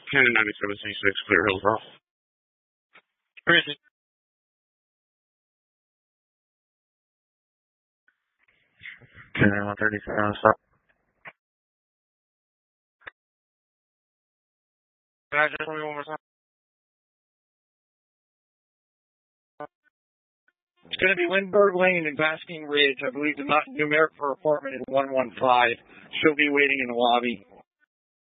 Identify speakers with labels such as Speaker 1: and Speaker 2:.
Speaker 1: Cannon 97C6, Clear Hills Rock. Where is it? Cannon 137, stop. Can I just tell me one more time? It's going to be Lindbergh Lane and Basking Ridge. I believe the numeric for apartment is 115. She'll be waiting in the lobby.